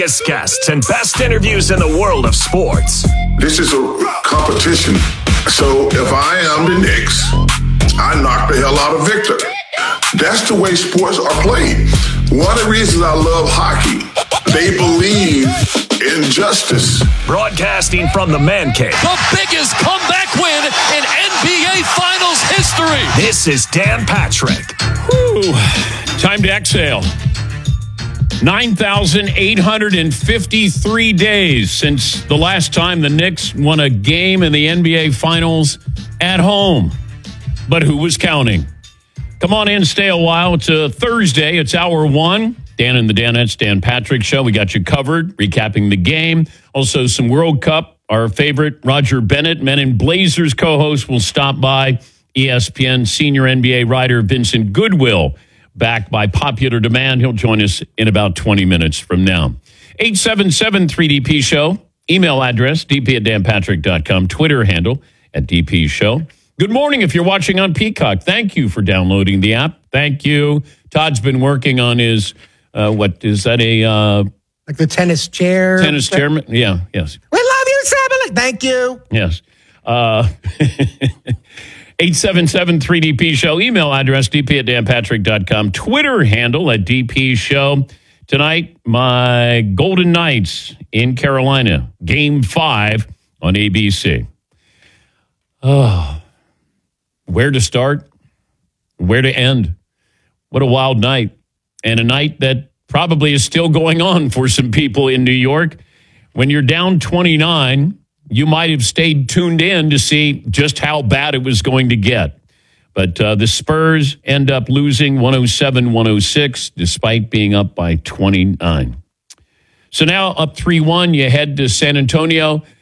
Guests and best interviews in the world of sports. This is a competition. So if I am the Knicks, I knock the hell out of Victor. That's the way sports are played. One of the reasons I love hockey, they believe in justice. Broadcasting from the Man Cave. The biggest comeback win in NBA Finals history. This is Dan Patrick. Whew. Time to exhale. 9,853 days since the last time the Knicks won a game in the NBA Finals at home. But who was counting? Come on in, stay a while. It's a Thursday. It's hour one. Dan and the Danettes, Dan Patrick Show. We got you covered, recapping the game. Also, some World Cup. Our favorite, Roger Bennett, Men in Blazers co-host, will stop by. ESPN senior NBA writer Vincent Goodwill, back by popular demand. He'll join us in about 20 minutes from now. 877-3DP Show. Email address, dp@danpatrick.com. Twitter handle @DP Show. Good morning if you're watching on Peacock. Thank you for downloading the app. Thank you. Todd's been working on his, what is that, like the tennis chair? Tennis chairman? Yeah, yes. We love you, Samuel. Thank you. Yes. 877-3DP Show. Email address, dp@danpatrick.com. Twitter handle @DP Show. Tonight, my Golden Knights in Carolina. Game 5 on ABC. Oh, where to start? Where to end? What a wild night. And a night that probably is still going on for some people in New York. When you're down 29, you might have stayed tuned in to see just how bad it was going to get. But the Spurs end up losing 107-106, despite being up by 29. So now up 3-1, you head to San Antonio.